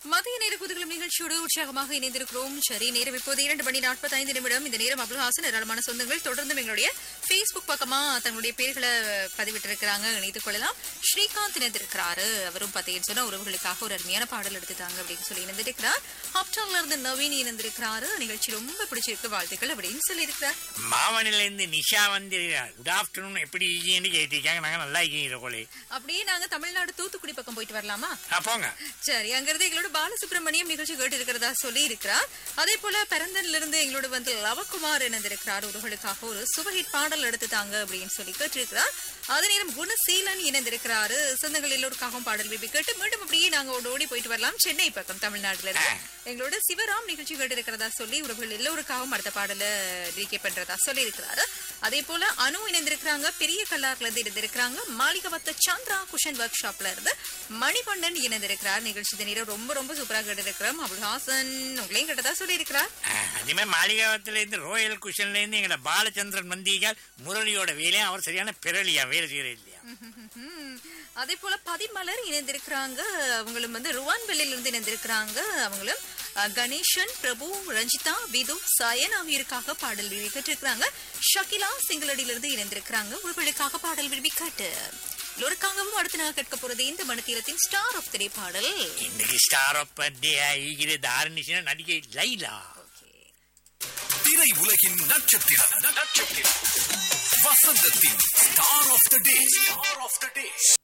மதிய நேர புதுகளும் நிகழ்ச்சியோடு உற்சாகமாக இணைந்திருக்கிறோம். சரி, நேரம் இப்போது 2:45. இந்த நேரம் அப்துல்ஹாசன் ஏராளமான சொந்தங்கள் தொடர்ந்து எங்களுடைய Facebook பக்கமா தங்களுடைய பேர்களை பதிவிட்டிருக்கிறாங்க. இணைத்துக் கொள்ளலாம். ஸ்ரீகாந்த் இணைந்திருக்கிறாரு. அவரும் பார்த்தீங்கன்னு சொன்னா உறவுகளுக்காக ஒரு அருமையான பாடல் எடுத்துட்டாங்க அப்படின்னு சொல்லி இணைந்திருக்கிறார். ஹாப்டான்ல இருந்து நவீன் இணைந்திருக்கிறாரு. நிகழ்ச்சி ரொம்ப பிடிச்சிருக்கு, வாழ்த்துக்கள் அப்படின்னு சொல்லி இருக்கிறார். மாவனில இருந்து நிஷா வந்து குட் ஆஃப்டர்நூன் எப்படி இருக்கீங்கன்னு கேட்டிருக்காங்க. நாங்க நல்லா இருக்கீங்க. அப்படியே நாங்க தமிழ்நாடு தூத்துக்குடி பக்கம் போயிட்டு வரலாமா? போங்க. சரி, அங்கிருந்து எங்களோட பாலசுப்ரமணியம் நிகழ்ச்சி கேட்டு இருக்கிறதா சொல்லி இருக்கிறார். அதே போல பெரந்தன்ல இருந்து எங்களோட வந்து லவகுமார் இணைந்திருக்கிறார். உறவுகளுக்காக ஒரு சுபஹிட் பாடல் எடுத்துட்டாங்க அப்படின்னு சொல்லி கேட்டிருக்கிறார். அதே நேரம் குணசீலன் இணைந்திருக்கிறாரு. சொந்தங்கள் எல்லோருக்காகவும் பாடல் விரும்பி கேட்டு மீண்டும் அப்படியே நாங்க ஓடி போயிட்டு வரலாம் சென்னை பக்கம் தமிழ்நாட்டுல இருந்து எங்களோட சிவராம் நிகழ்ச்சி கேட்டு இருக்கிறதா சொல்லி உறவுகள் எல்லோருக்காகவும் அடுத்த பாடல டிகே பண்றதா சொல்லி இருக்கிறாரு. அதே போல அனு இணைந்திருக்கிறாங்க. பெரிய கல்லார்ல இருந்து இருந்திருக்கிறாங்க. மாளிகவத்த சந்திரா குஷன் ஒர்க் ஷாப்ல இருந்து மணிகண்டன் இணைந்திருக்கிறார். நிகழ்ச்சி நேரம் ரொம்ப ரொம்ப சூப்பராக கேட்டிருக்கிறோம். அபுல்ஹாசன் உங்களையும் கேட்டதா சொல்லி இருக்கிறார். அதே மாளிகாவத்துல இருந்து ரோயல் குஷன்ல இருந்து எங்களோட பாலச்சந்திரன் வந்திகள் முரளியோட வேலையும் அவர் சரியான பிறலியா வேலை செய்யற இல்லையா. அதே போல பதிமலர் இணைந்திருக்கிறாங்க. அவங்களும் வந்து ருவான்வெல்லில இருந்து இணைந்திருக்கிறாங்க. அவங்களும் கணேசன், பிரபு, ரஞ்சிதா, விது, சயன் ஆகியோருக்காக பாடல் விரும்பி கேட்டிருக்கிறாங்க. ஷகிலா சிங்களடியிலிருந்து இணைந்திருக்கிறாங்க. உங்களுக்காக பாடல் விரும்பி கேட்டு எல்லோருக்காகவும் அடுத்து நாங்க கேட்க போறது இந்த மணித்தீரத்தின் ஸ்டார் ஆஃப் தி டே பாடல். இன்னைக்கு ஸ்டார் ஆஃப் டே ஆகிற தாரணிஷனா நடிகை லைலா. திரை உலகின் நட்சத்திரம் வசந்தத்தின் ஸ்டார் ஆஃப் தி டே.